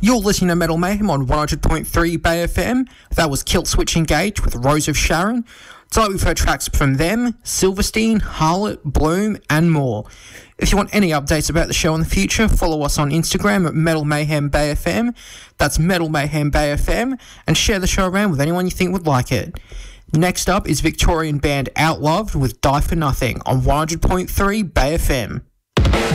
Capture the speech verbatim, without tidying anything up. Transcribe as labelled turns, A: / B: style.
A: You're listening to Metal Mayhem on one hundred point three Bay F M. That was Kilt Switch Engage with Rose of Sharon. Tonight we've heard tracks from them, Silverstein, Harlot, Bloom, and more. If you want any updates about the show in the future, follow us on Instagram at Metal Mayhem Bay F M. That's Metal Mayhem Bay F M, and share the show around with anyone you think would like it. Next up is Victorian band Outloved with Die For Nothing on one hundred point three Bay F M.